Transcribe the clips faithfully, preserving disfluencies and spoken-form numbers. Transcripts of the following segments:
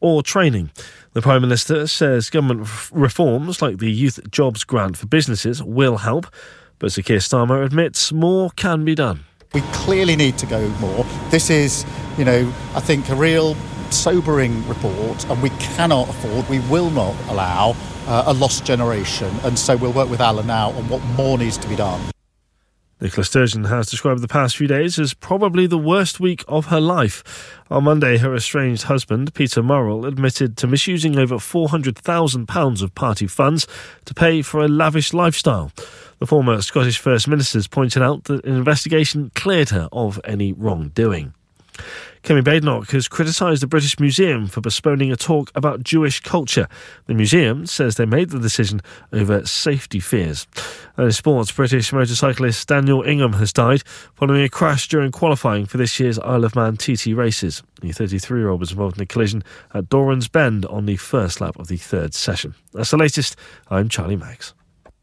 or training. The Prime Minister says government f- reforms like the Youth Jobs Grant for businesses will help, but Sir Keir Starmer admits more can be done. We clearly need to go more. This is, you know, I think a real sobering report, and we cannot afford, we will not allow uh, a lost generation, and so we'll work with Alan now on what more needs to be done. Nicola Sturgeon has described the past few days as probably the worst week of her life. On Monday, her estranged husband, Peter Murrell, admitted to misusing over four hundred thousand pounds of party funds to pay for a lavish lifestyle. The former Scottish First Minister pointed out that an investigation cleared her of any wrongdoing. Kemi Badenoch has criticised the British Museum for postponing a talk about Jewish culture. The museum says they made the decision over safety fears. And in sports, British motorcyclist Daniel Ingham has died following a crash during qualifying for this year's Isle of Man T T races. The thirty-three-year-old was involved in a collision at Doran's Bend on the first lap of the third session. That's the latest. I'm Charlie Maggs.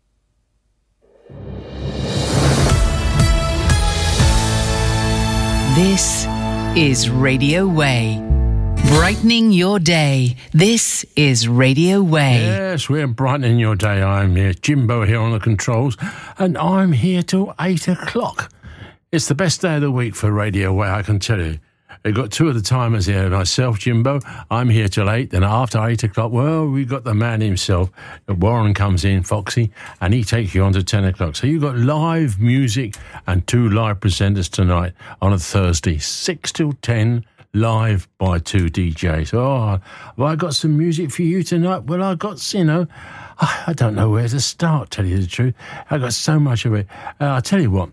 This is Radio Way. Brightening your day. This is Radio Way. Yes, we're brightening your day. I'm here, Jimbo here on the controls, and I'm here till eight o'clock. It's the best day of the week for Radio Way, I can tell you. We've got two of the timers here, myself, Jimbo. I'm here till eight, then after eight o'clock, well, we've got the man himself. Warren comes in, Foxy, and he takes you on to ten o'clock. So you've got live music and two live presenters tonight on a Thursday, six till ten, live by two D Js. Oh, have I got some music for you tonight? Well, I got, you know, I don't know where to start, tell you the truth. I got so much of it. Uh, I'll tell you what,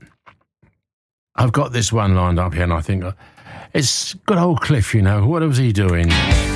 I've got this one lined up here, and I think... Uh, It's good old Cliff, you know. What was he doing?